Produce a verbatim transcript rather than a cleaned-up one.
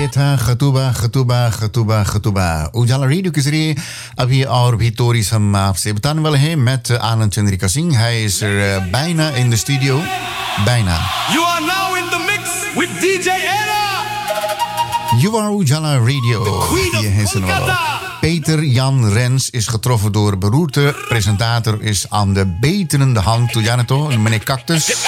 ये था खतूबा खतूबा खतूबा खतूबा उजाला रेडियो के जरिए अभी और भी tories हम आपसे बताने वाले हैं met Anand Chandrika Singh. Hij is er uh, bijna in de studio. Bijna. You are now in the mix with D J Ella. You are Ujala Radio. Queen of Kolkata. Peter Jan Rens is getroffen door beroerte. Presentator is aan de beterende hand. Toe Janeto, meneer Cactus.